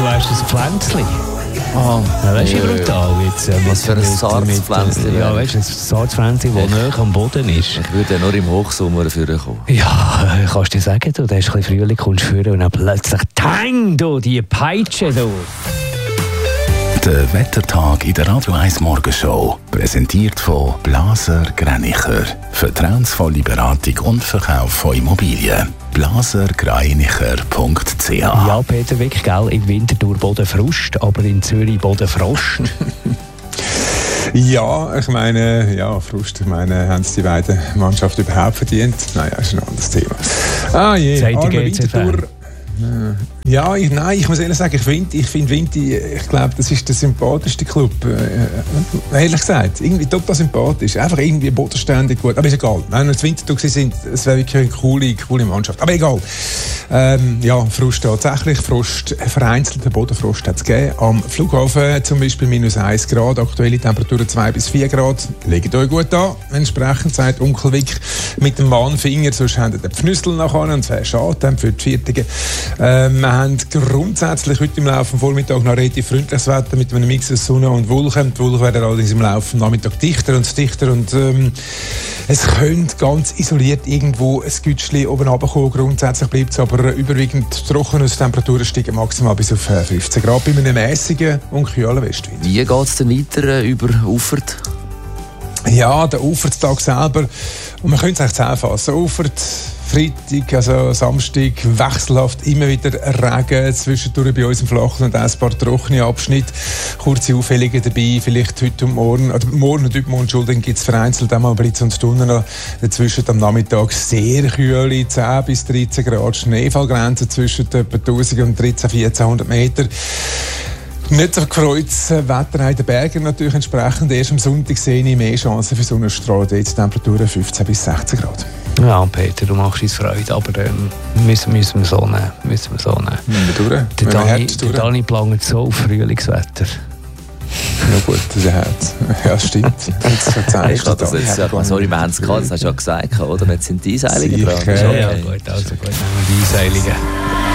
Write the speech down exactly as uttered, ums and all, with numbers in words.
weißt, das Pflänzchen. Oh, ja, das ist ja brutal. Jetzt, äh, was für ein Sarzpflänzchen. Ja, weißt du, ein Sarzpflänzchen, das näher am Boden ist. Ich würde ja nur im Hochsommer dafür kommen. Ja, kannst du dir sagen, du, da ist ein bisschen Frühling, kommst du und dann plötzlich «Tang!» du, die Peitsche du. Der Wettertag in der Radio eins Morgenshow. Präsentiert von Blaser Greinicher. Vertrauensvolle Beratung und Verkauf von Immobilien. blaser greinicher punkt c h. Ja, Peter, wirklich, gell? In Winterthur Bodenfrost, aber in Zürich Bodenfrost. Ja, ich meine, ja, Frust, ich meine, haben es die beiden Mannschaften überhaupt verdient? Naja, ist ein anderes Thema. Ah je, arme Winterthur. Ja, ich, nein, ich muss ehrlich sagen, ich finde ich find Vinti, ich glaube, das ist der sympathischste Club. Äh, ehrlich gesagt, irgendwie total sympathisch. Einfach irgendwie bodenständig gut. Aber ist egal. Wenn wir das Winterthur sind, es wäre wirklich eine coole, coole Mannschaft. Aber egal. Ähm, ja, Frust tatsächlich. Frost, vereinzelten Bodenfrost hat es gegeben. Am Flughafen zum Beispiel minus eins Grad, aktuelle Temperatur zwei bis vier Grad. Legt euch gut an. Entsprechend sagt Onkel Vic mit dem Mahnfinger, sonst haben die Pfnüssel nachher und es wäre schade für die Viertigen. Ähm, wir haben grundsätzlich heute im Laufe des Vormittags noch relativ freundliches Wetter mit einem Mix aus Sonne und Wolken. Die Wolken werden allerdings im Laufe des Nachmittags dichter und dichter und ähm, es könnte ganz isoliert irgendwo ein Gütschli oben runterkommen. Grundsätzlich bleibt es aber überwiegend trocken und die Temperaturen steigen maximal bis auf fünfzehn Grad bei einem mäßigen und kühlen Westwind. Wie geht es denn weiter äh, über Uffert? Ja, der Ufertag selber, und man könnte es eigentlich zusammenfassen. Ufert, Freitag, also Samstag, wechselhaft immer wieder Regen, zwischendurch bei uns im Flachen und ein paar trockene Abschnitte, kurze Aufhellungen dabei, vielleicht heute und morgen, oder morgen und heute Morgen, Entschuldigung, gibt es vereinzelt einmal Blitz und Stunden noch. Dazwischen am Nachmittag sehr kühle, zehn bis dreizehn Grad, Schneefallgrenze zwischen etwa tausend und dreizehn, vierzehnhundert Meter. Nicht so gefreutes Wetter in den Bergen natürlich entsprechend. Erst am Sonntag sehe ich mehr Chancen für Sonnenstrahlen. Jetzt Temperaturen fünfzehn bis sechzehn Grad. Ja, Peter, du machst uns Freude, aber ähm, müssen, müssen wir so nehmen. Müssen wir so nehmen. Wir durch. Der Dani, der Dani plant so auf Frühlingswetter. Ja gut, das Herz. Ja, das stimmt. Ich das jetzt, ja, sorry, wir haben es gerade, das hast du ja gesagt, oder? Jetzt sind die Einseiligen dran. Ja, ja, gut, also gut, nehmen wir die Einseiligen.